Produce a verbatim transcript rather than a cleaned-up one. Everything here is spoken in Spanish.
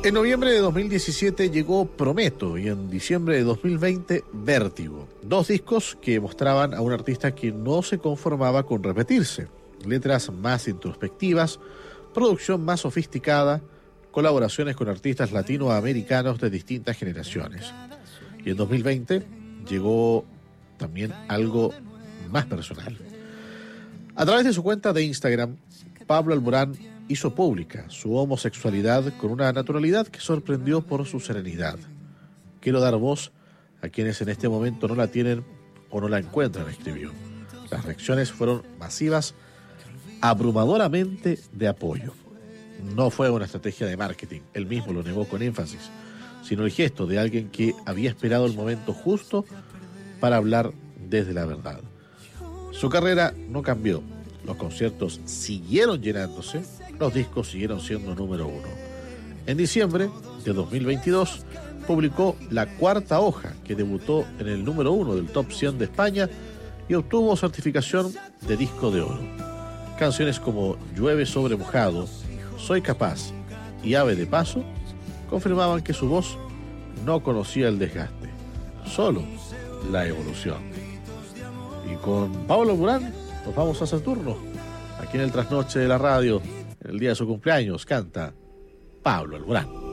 En noviembre de dos mil diecisiete llegó Prometo y en diciembre de dos mil veinte Vértigo. Dos discos que mostraban a un artista que no se conformaba con repetirse. Letras más introspectivas, producción más sofisticada, colaboraciones con artistas latinoamericanos de distintas generaciones. Y en dos mil veinte llegó también algo más personal. A través de su cuenta de Instagram, Pablo Alborán hizo pública su homosexualidad con una naturalidad que sorprendió por su serenidad. Quiero dar voz a quienes en este momento no la tienen o no la encuentran, escribió. Las reacciones fueron masivas, abrumadoramente de apoyo. No fue una estrategia de marketing, él mismo lo negó con énfasis, sino el gesto de alguien que había esperado el momento justo para hablar desde la verdad. Su carrera no cambió, los conciertos siguieron llenándose, los discos siguieron siendo número uno. En diciembre de dos mil veintidós publicó La Cuarta Hoja, que debutó en el número uno del Top cien de España y obtuvo certificación de disco de oro. Canciones como Llueve sobre mojado, Soy capaz y Ave de paso confirmaban que su voz no conocía el desgaste, solo la evolución. Y con Pablo Alborán nos vamos a Saturno, aquí en el trasnoche de la radio. En el día de su cumpleaños canta Pablo Alborán.